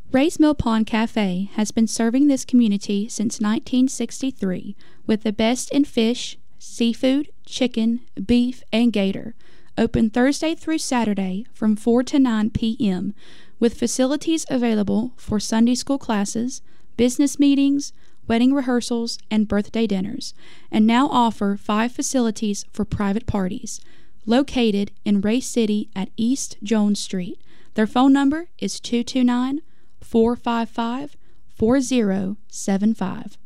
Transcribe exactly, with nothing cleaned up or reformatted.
Ray's Mill Pond Cafe has been serving this community since nineteen sixty-three with the best in fish, seafood, chicken, beef, and gator. Open Thursday through Saturday from four to nine p.m. with facilities available for Sunday school classes, business meetings, wedding rehearsals, and birthday dinners, and now offer five facilities for private parties. Located in Ray City at East Jones Street. Their phone number is two two nine, four five five, four zero seven five.